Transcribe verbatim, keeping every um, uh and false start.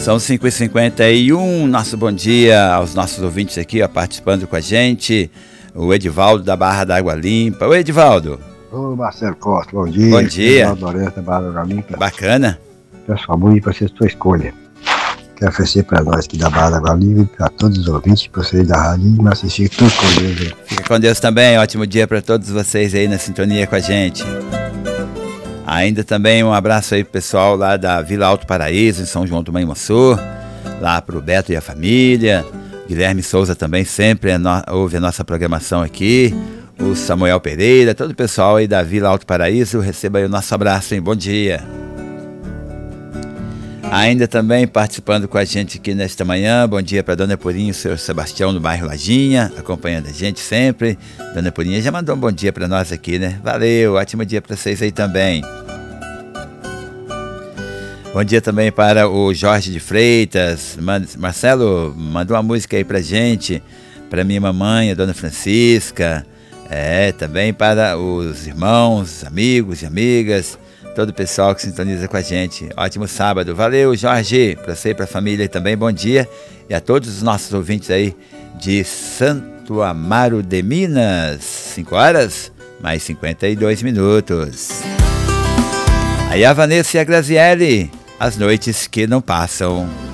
São cinco e cinquenta e um, nosso bom dia aos nossos ouvintes aqui, ó, participando com a gente, o Edivaldo da Barra da Água Limpa. Oi, Edivaldo. Ô, Marcelo Costa, bom dia. Bom dia. Edivaldo Lourenço da Barra da Água Limpa. Bacana. Peço favor para ser sua escolha. Quero oferecer para nós aqui da Barra da Água Limpa, para todos os ouvintes, para vocês da rádio e me assistir tudo com Deus aí. Fica com Deus também, ótimo dia para todos vocês aí na sintonia com a gente. Ainda também um abraço aí pro pessoal lá da Vila Alto Paraíso, em São João do Manhuaçu, lá pro Beto e a família. Guilherme Souza também sempre é no, ouve a nossa programação aqui. O Samuel Pereira, todo o pessoal aí da Vila Alto Paraíso, receba aí o nosso abraço, hein? Bom dia. Ainda também participando com a gente aqui nesta manhã, bom dia para Dona Purinha e o senhor Sebastião do bairro Lajinha, acompanhando a gente sempre. Dona Purinha já mandou um bom dia para nós aqui, né? Valeu, ótimo dia para vocês aí também. Bom dia também para o Jorge de Freitas. Marcelo, mandou uma música aí pra gente, para minha mamãe, a Dona Francisca. É, também para os irmãos, amigos e amigas, todo o pessoal que sintoniza com a gente. Ótimo sábado. Valeu, Jorge, para você e para a família também, bom dia. E a todos os nossos ouvintes aí de Santo Amaro de Minas. cinco horas, mais cinquenta e dois minutos. Aí a Vanessa e a Graziele, as noites que não passam.